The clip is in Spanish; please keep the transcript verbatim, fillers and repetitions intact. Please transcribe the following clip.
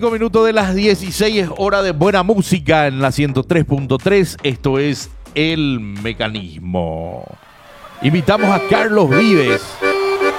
cinco minutos de las dieciséis, es hora de buena música en la ciento tres punto tres. Esto es El Mecanismo. Invitamos a Carlos Vives